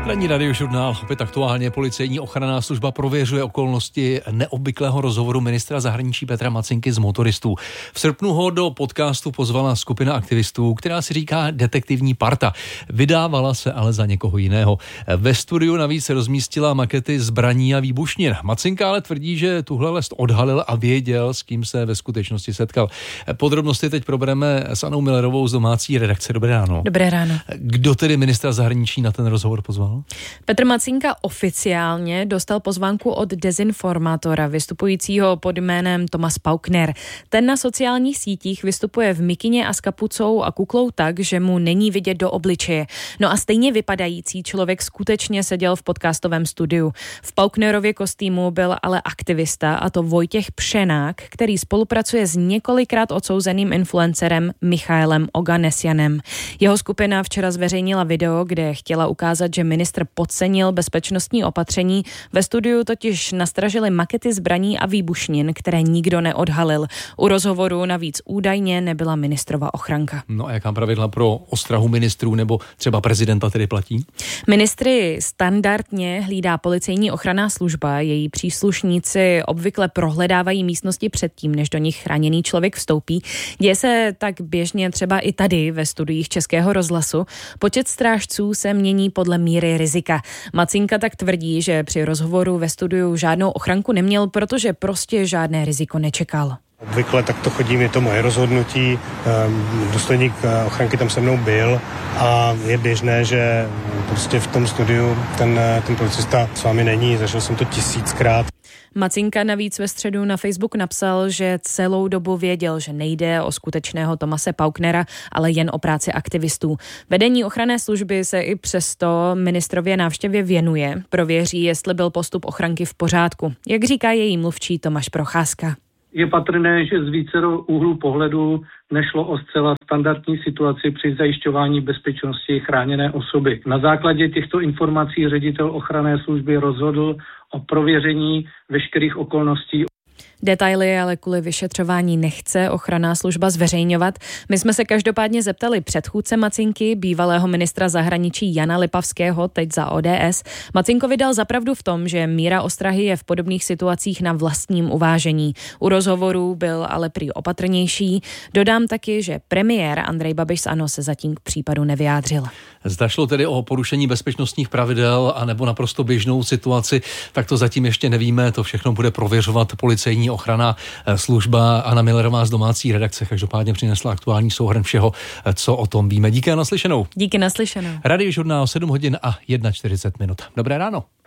Ranní radiožurnál, opět aktuálně. Policejní ochranná služba prověřuje okolnosti neobvyklého rozhovoru ministra zahraničí Petra Macinky z Motoristů. V srpnu ho do podcastu pozvala skupina aktivistů, která si říká Detektivní parta. Vydávala se ale za někoho jiného. Ve studiu navíc se rozmístila makety zbraní a výbušnin. Macinka ale tvrdí, že tuhle lest odhalil a věděl, s kým se ve skutečnosti setkal. Podrobnosti teď probereme s Annou Millerovou z domácí redakce. Dobré ráno. Dobré ráno. Kdo tedy ministra zahraničí na ten rozhovor pozval? Petr Macinka oficiálně dostal pozvánku od dezinformátora vystupujícího pod jménem Thomas Paukner. Ten na sociálních sítích vystupuje v mikině a s kapucou a kuklou tak, že mu není vidět do obličeje. No a stejně vypadající člověk skutečně seděl v podcastovém studiu. V Pauknerově kostýmu byl ale aktivista, a to Vojtěch Pšenák, který spolupracuje s několikrát odsouzeným influencerem Michaelem Oganesjanem. Jeho skupina včera zveřejnila video, kde chtěla ukázat, že ministr podcenil bezpečnostní opatření. Ve studiu totiž nastražili makety zbraní a výbušnin, které nikdo neodhalil. U rozhovoru navíc údajně nebyla ministrova ochranka. No a jaká pravidla pro ostrahu ministrů nebo třeba prezidenta tedy platí? Ministry standardně hlídá policejní ochranná služba. Její příslušníci obvykle prohledávají místnosti předtím, než do nich chráněný člověk vstoupí. Děje se tak běžně třeba i tady ve studiích Českého rozhlasu. Počet strážců se mění podle míry rizika. Macinka tak tvrdí, že při rozhovoru ve studiu žádnou ochranku neměl, protože prostě žádné riziko nečekal. Obvykle tak to chodím, je to moje rozhodnutí, důstojník ochranky tam se mnou byl a je běžné, že prostě v tom studiu ten policista s vámi není, zažil jsem to 1000krát. Macinka navíc ve středu na Facebook napsal, že celou dobu věděl, že nejde o skutečného Thomase Pauknera, ale jen o práci aktivistů. Vedení ochranné služby se i přesto ministrově návštěvě věnuje. Prověří, jestli byl postup ochranky v pořádku. Jak říká její mluvčí Tomáš Procházka. Je patrné, že z vícero úhlů pohledu nešlo o zcela standardní situaci při zajišťování bezpečnosti chráněné osoby. Na základě těchto informací ředitel ochranné služby rozhodl o prověření veškerých okolností. Detaily ale kvůli vyšetřování nechce ochranná služba zveřejňovat. My jsme se každopádně zeptali předchůdce Macinky, bývalého ministra zahraničí Jana Lipavského, teď za ODS. Macinkovi dal za pravdu v tom, že míra ostrahy je v podobných situacích na vlastním uvážení. U rozhovorů byl ale prý opatrnější. Dodám taky, že premiér Andrej Babiš z ANO se zatím k případu nevyjádřil. Zda šlo tedy o porušení bezpečnostních pravidel anebo naprosto běžnou situaci, tak to zatím ještě nevíme. To všechno bude prověřovat policejní ochranná služba. Anna Millerová z domácí redakce každopádně přinesla aktuální souhrn všeho, co o tom víme. Díky a naslyšenou. Díky naslyšenou. Radiožurnál 7 hodin a 41 minut. Dobré ráno.